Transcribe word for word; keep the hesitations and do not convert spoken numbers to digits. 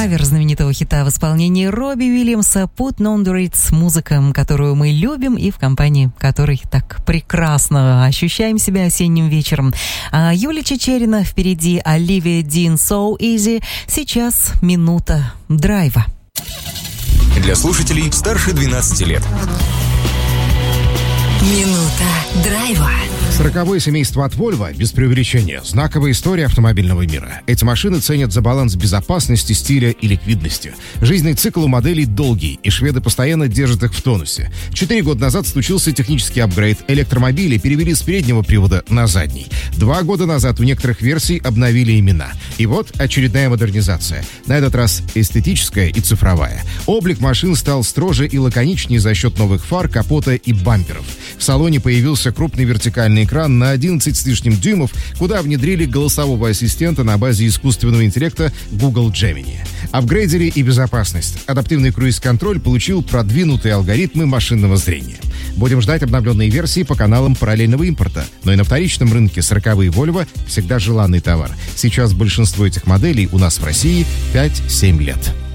кавер знаменитого хита в исполнении Робби Уильямса «Put on the Ritz», музыка, которую мы любим и в компании которой так прекрасно ощущаем себя осенним вечером. А Юлия Чичерина впереди, Оливия Дин «So Easy». Сейчас минута драйва. Для слушателей старше двенадцати лет. Минута драйва. Сороковое семейство от Volvo, без преувеличения, знаковая история автомобильного мира. Эти машины ценят за баланс безопасности, стиля и ликвидности. Жизненный цикл у моделей долгий, и шведы постоянно держат их в тонусе. Четыре года назад случился технический апгрейд. Электромобили перевели с переднего привода на задний. Два года назад у некоторых версий обновили имена. И вот очередная модернизация. На этот раз эстетическая и цифровая. Облик машин стал строже и лаконичнее за счет новых фар, капота и бамперов. В салоне появился крупный вертикальный экран на одиннадцать с лишним дюймов, куда внедрили голосового ассистента на базе искусственного интеллекта Google Gemini. Апгрейдили и безопасность. Адаптивный круиз-контроль получил продвинутые алгоритмы машинного зрения. Будем ждать обновленные версии по каналам параллельного импорта. Но и на вторичном рынке сороковые Volvo всегда желанный товар. Сейчас большинство этих моделей у нас в России пять-семь лет.